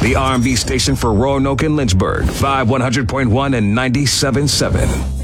the R&B station for Roanoke and Lynchburg, 5100.1 and 97.7.